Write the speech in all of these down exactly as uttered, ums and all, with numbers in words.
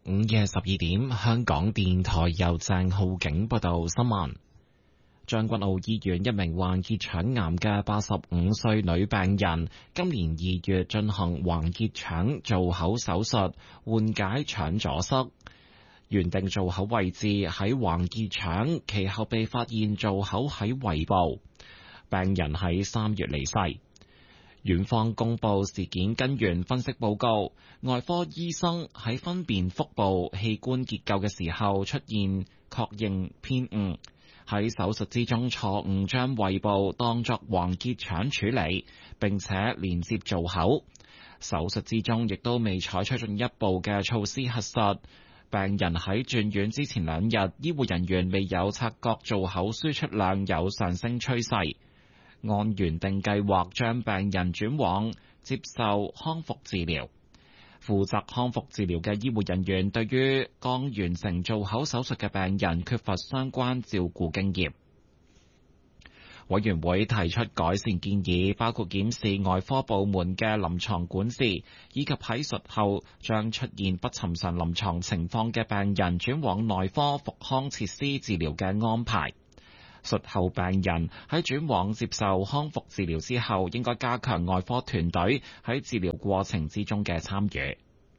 午夜十二點，香港電台由鄭浩景報道新聞。將軍澳醫院一名患結腸癌嘅八十五歲女病人，今年二月進行橫結腸造口手術，緩解腸阻塞。原定造口位置喺橫結腸，其後被發現造口喺胃部。病人喺三月離世。院方公布事件根源分析報告，外科醫生喺分辨腹部器官結構嘅時候出現確認偏誤，喺手術之中錯誤將胃部當作橫結腸處理，並且連接造口。手術之中亦都未採取進一步嘅措施核實。病人喺轉院之前兩日，醫護人員未有察覺造口輸出量有上升趨勢。按原定計劃將病人轉往接受康復治療。負責康復治療嘅醫護人員對於剛完成造口手術嘅病人缺乏相關照顧經驗。委員會提出改善建議，包括檢視外科部門嘅臨床管治，以及喺術後將出現不尋常臨床情況嘅病人轉往內科復康設施治療嘅安排。術後病人喺轉往接受康復治療之後，應該加強外科團隊喺治療過程之中嘅參與。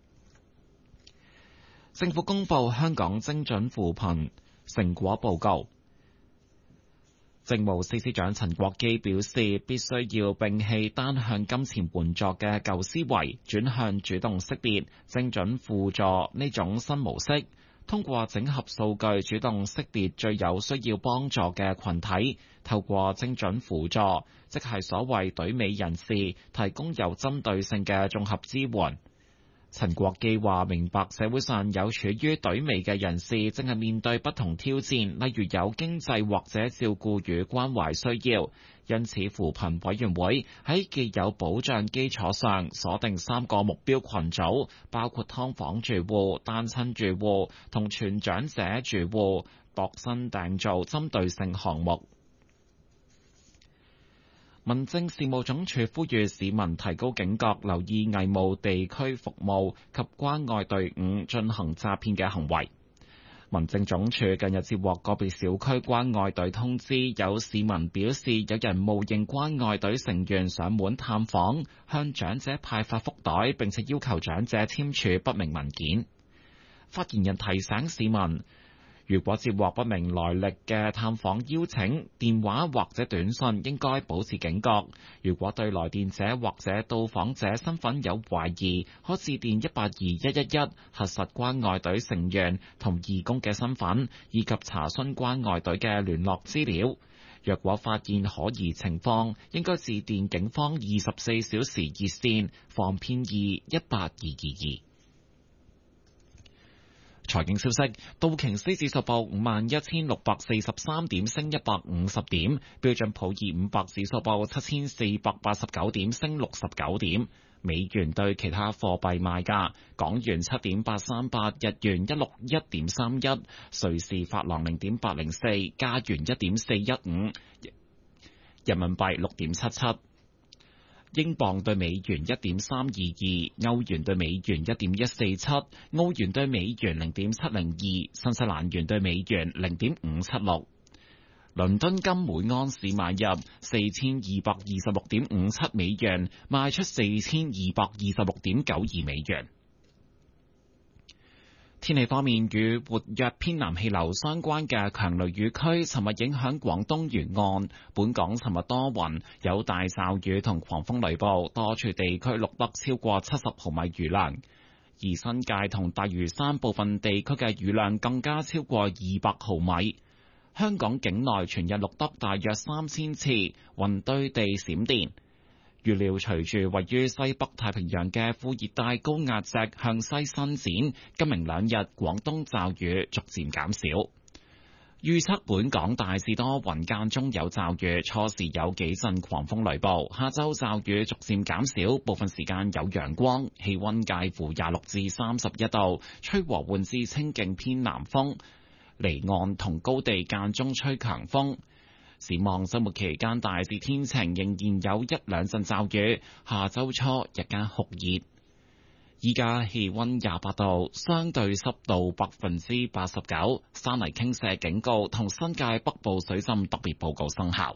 政府公布香港精準扶貧成果報告。政務司司長陳國基表示，必須要摒棄單向金錢援助嘅舊思維，轉向主動識別、精準輔助呢種新模式。通過整合數據，主動識別最有需要幫助嘅群體，透過精準輔助，即係所謂隊尾人士，提供有針對性嘅綜合支援。陳國基話：明白社會上有處於隊尾嘅人士，正係面對不同挑戰，例如有經濟或者照顧與關懷需要。因此，扶貧委員會喺既有保障基礎上，鎖定三個目標群組，包括劏房住戶、單親住戶同全長者住戶，度身訂造針對性項目。民政事務總署呼籲市民提高警覺，留意偽冒地區服務及關愛隊伍進行詐騙嘅行為。民政總署近日接獲個別小區關愛隊通知，有市民表示有人冒認關愛隊成員上門探訪，向長者派發福袋，並且要求長者簽署不明文件。發言人提醒市民，如果接獲不明來歷嘅探訪邀請、電話或者短信，應該保持警覺。如果對來電者或者到訪者身份有懷疑，可致電一八二一一一核實關愛隊成員同義工嘅身份，以及查詢關愛隊嘅聯絡資料。若果發現可疑情況，應該致電警方二十四小時熱線防騙二一八二二二。財經消息，道瓊斯指數報五萬一千六百四十三點，升一百五十點；標準普爾五百指數報七千四百八十九點，升六十九點。美元對其他貨幣賣價：港元七點八三八，日元一六一點三一，瑞士法郎零點八零四，加元一點四一五，人民幣六點七七。英鎊對美元一點三二二，歐元對美元一點一四七，澳元對美元零點七零二，新西蘭元對美元零點五七六。倫敦金每安士買入四千二百二十六點五七美元，賣出四千二百二十六點九二美元。天氣方面，與活躍偏南氣流相關嘅強雷雨區尋日影響廣東沿岸，本港尋日多雲，有大驟雨同狂風雷暴，多處地區錄得超過七十毫米雨量，而新界同大嶼山部分地區嘅雨量更加超過二百毫米。香港境內全日錄得大約三千次雲堆地閃電。預料隨住位於西北太平洋嘅副熱帶高壓脊向西伸展，今明兩日廣東驟雨逐漸減少。預測本港大致多雲，間中有驟雨，初時有幾陣狂風雷暴，下晝驟雨逐漸減少，部分時間有陽光，氣溫介乎廿六至三十一度，吹和緩至清勁偏南風，離岸同高地間中吹強風。展望周末期間大致天晴，仍然有一兩陣驟雨。下周初日間酷熱， 依家氣溫廿八度，相對濕度百分之八十九，山泥傾瀉警告同新界北部水浸特別報告生效。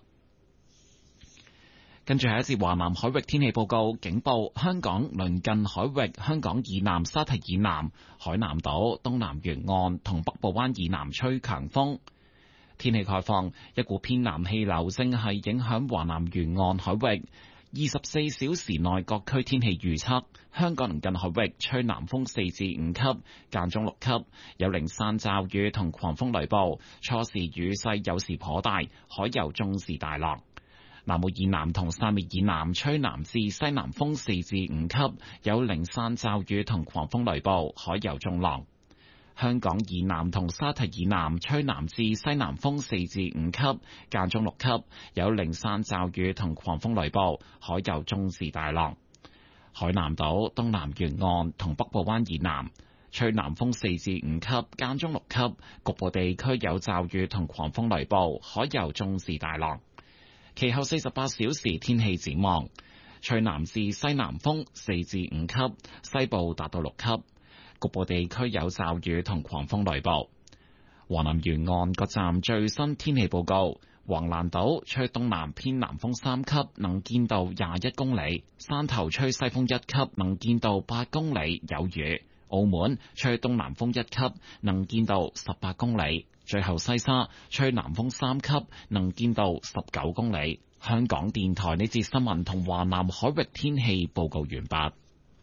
跟住係一節華南海域天氣報告，警報香港鄰近海域、香港以南、沙堤以南、海南島、東南沿岸同北部灣以南吹強風。天氣概況，一股偏南氣流正係影響華南沿岸海域。二十四小時內各區天氣預測：香港鄰近海域吹南風四至五級，間中六級，有零散驟雨同狂風雷暴，初時雨勢有時頗大，海有中至大浪。南澳以南同汕尾以南吹南至西南風四至五級，有零散驟雨同狂風雷暴，海有中浪。香港以南同沙堤以南吹南至西南風四至五級，間中六級，有零散驟雨同狂風雷暴，海有中至大浪。海南島東南沿岸同北部灣以南吹南風四至五級，間中六級，局部地區有驟雨同狂風雷暴，海有中至大浪。其後四十八小時天氣展望，吹南至西南風四至五級，西部達到六級。局部地區有驟雨同狂風雷暴。華南沿岸各站最新天氣報告：橫瀾島吹東南偏南風三級，能見度廿一公里；汕頭吹西風一級，能見度八公里，有雨；澳門吹東南風一級，能見度十八公里；最後西沙吹南風三級，能見度十九公里。香港電台呢節新聞同華南海域天氣報告完畢。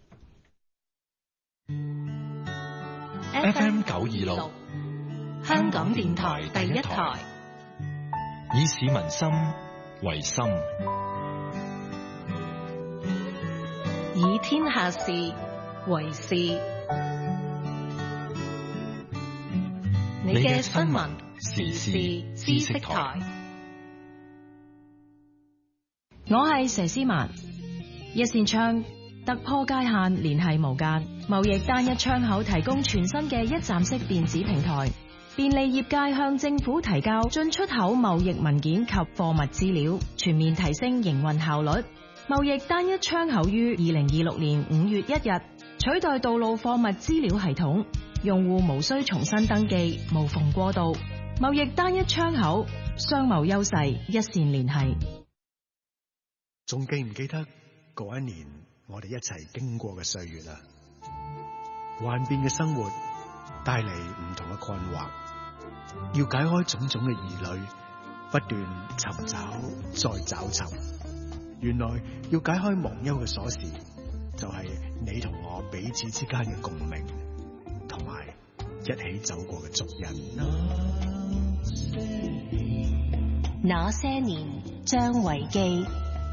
F M 九二六，香港電台第一台，以市民心為心， 以天下事為事。你嘅新聞時事知識台， 我係佘詩曼。一線窗突破界限，聯繫無間，貿易單一窗口提供全新嘅一站式電子平台，便利業界向政府提交進出口貿易文件及貨物資料，全面提升營運效率。貿易單一窗口於二零二六年五月一日取代道路貨物資料系統，用戶無需重新登記，無縫過渡。貿易單一窗口，商貿優勢一線聯繫。 仲記唔記得嗰一年我哋一齊經過嘅歲月啊？幻變嘅生活帶嚟唔同嘅困惑，要解開種種嘅疑慮，不斷尋找再找尋。原來要解開忘憂嘅鎖匙，就係你同我彼此之間嘅共鳴，同埋一起走過嘅足印。 那些年，張維基。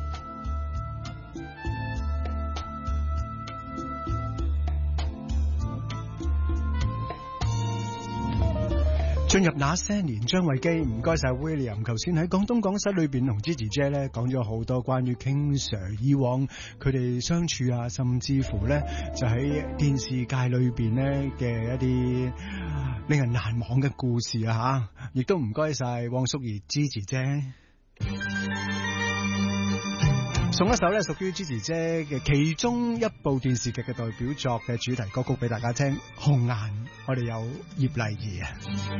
進入那些年，張維基，唔該晒 William。頭先喺廣東廣西裏邊同 Gigi 姐咧講咗好多關於 King Sir 以往佢哋相處啊，甚至乎咧就喺電視界裏邊咧嘅一啲令人難忘嘅故事啊吓，亦都唔該晒汪淑儀 Gigi 姐。送一首咧屬於 Gigi 姐嘅其中一部電視劇嘅代表作嘅主題歌曲俾大家聽，《紅顏》，我哋有葉麗儀啊。